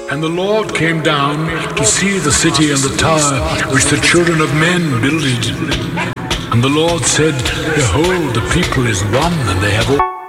And the Lord came down to see the city and the tower which the children of men builded. And the Lord said, Behold, the people is one, and they have all